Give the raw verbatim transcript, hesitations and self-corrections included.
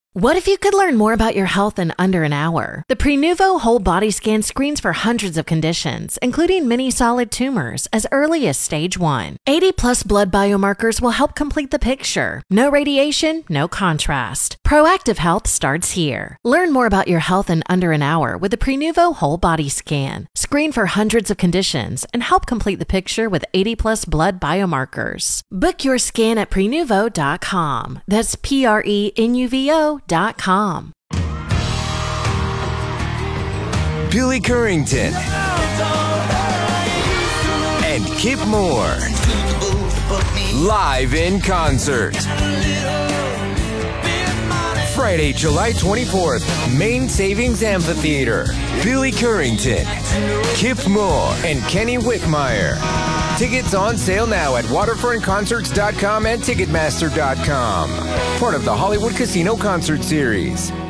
What if you could learn more about your health in under an hour? The Prenuvo Whole Body Scan screens for hundreds of conditions, including many solid tumors, as early as stage one. eighty plus blood biomarkers will help complete the picture. No radiation, no contrast. Proactive health starts here. Learn more about your health in under an hour with the Prenuvo Whole Body Scan. Screen for hundreds of conditions and help complete the picture with eighty plus blood biomarkers. Book your scan at prenuvo dot com. That's P R E N U V O dot com. Billy Currington and Kip Moore live in concert. Friday, July twenty-fourth, Main Savings Amphitheater. Billy Currington, Kip Moore, and Kenny Whitmire. Tickets on sale now at waterfront concerts dot com and ticketmaster dot com. Part of the Hollywood Casino Concert Series.